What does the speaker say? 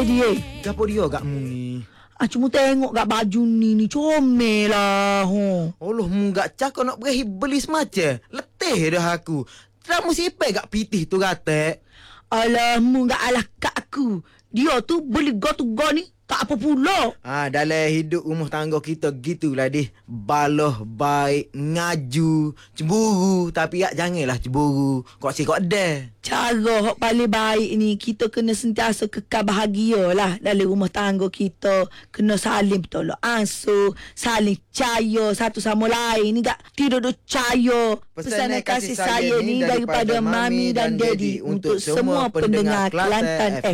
Dia. Gapo dia kat mu ni? Cuma tengok kat baju ni comel lah. Allah mu gak cakap nak berahi beli semacam. Letih dah aku. Ramu sipai gak pitih tu kata. Alah, mu gak alah kat aku. Dia tu beli go ni tak apa pula. Dalam hidup rumah tangga kita gitulah deh. Baloh baik, ngaju, cemburu. Tapi janganlah cemburu. Kok si kok dah. Cara yang paling baik ni, kita kena sentiasa kekal bahagia lah dalam rumah tangga kita. Kena saling bertolak ansur, saling percaya satu sama lain. Ni tak tidak ada percaya. Pesanan kasih saya ni daripada Mami dan Daddy untuk semua pendengar Kelantan